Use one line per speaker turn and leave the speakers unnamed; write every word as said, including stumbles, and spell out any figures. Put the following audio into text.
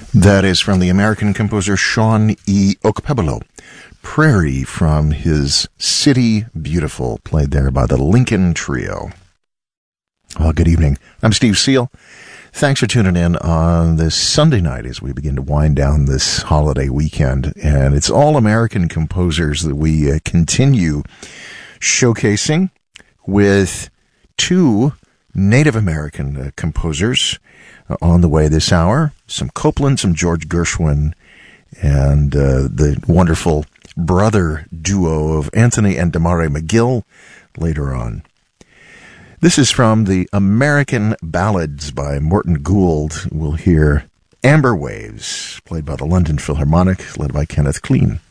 That is from the American composer Sean E. Okpebolo. Prairie from his City Beautiful, played there by the Lincoln Trio. Well, good evening. I'm Steve Seal. Thanks for tuning in on this Sunday night as we begin to wind down this holiday weekend. And it's all American composers that we uh, continue showcasing with two Native American uh, composers uh, on the way this hour. Some Copland, some George Gershwin, and uh, the wonderful brother duo of Anthony and Damare McGill later on. This is from the American Ballads by Morton Gould. We'll hear Amber Waves, played by the London Philharmonic, led by Kenneth Clean.